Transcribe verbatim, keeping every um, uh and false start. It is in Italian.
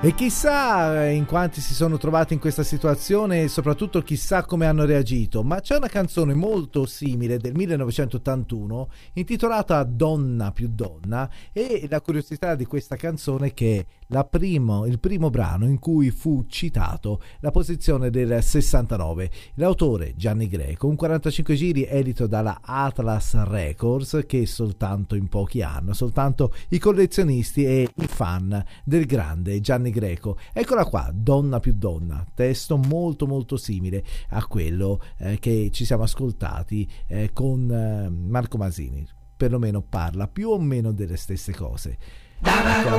E chissà in quanti si sono trovati in questa situazione e soprattutto chissà come hanno reagito, ma c'è una canzone molto simile del millenovecentottantuno intitolata Donna più donna, e la curiosità di questa canzone è che la primo, il primo brano in cui fu citato la posizione del sessantanove. L'autore Gianni Greco, un quarantacinque giri edito dalla Atlas Records, che soltanto in pochi hanno, soltanto i collezionisti e i fan del grande Gianni Greco. Eccola qua, Donna più donna, testo molto molto simile a quello eh, che ci siamo ascoltati eh, con eh, Marco Masini, perlomeno parla più o meno delle stesse cose. Eccola